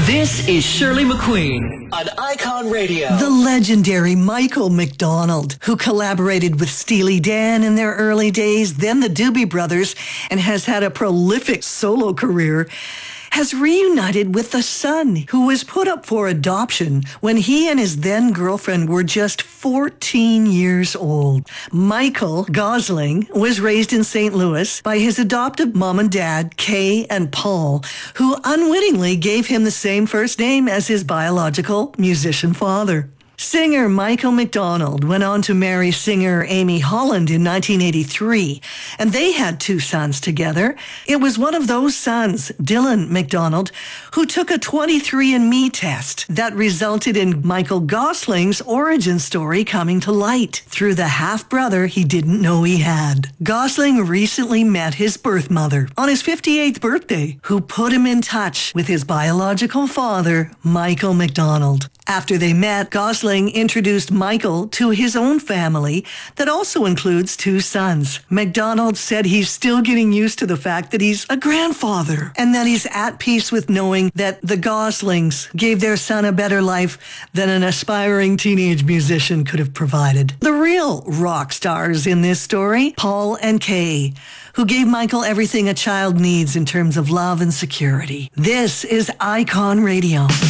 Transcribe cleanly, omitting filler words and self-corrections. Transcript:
This is Shirley McQueen on Icon Radio. The legendary Michael McDonald, who collaborated with Steely Dan in their early days, then the Doobie Brothers, and has had a prolific solo career, has reunited with the son who was put up for adoption when he and his then girlfriend were just 14 years old. Michael Gosling was raised in St. Louis by his adoptive mom and dad, Kay and Paul, who unwittingly gave him the same first name as his biological musician father. Singer Michael McDonald went on to marry singer Amy Holland in 1983, and they had 2 sons together. It was one of those sons, Dylan McDonald, who took a 23andMe test that resulted in Michael Gosling's origin story coming to light through the half-brother he didn't know he had. Gosling recently met his birth mother on his 58th birthday, who put him in touch with his biological father, Michael McDonald. After they met, Gosling introduced Michael to his own family that also includes 2 sons. McDonald said he's still getting used to the fact that he's a grandfather and that he's at peace with knowing that the Goslings gave their son a better life than an aspiring teenage musician could have provided. The real rock stars in this story, Paul and Kay, who gave Michael everything a child needs in terms of love and security. This is Icon Radio.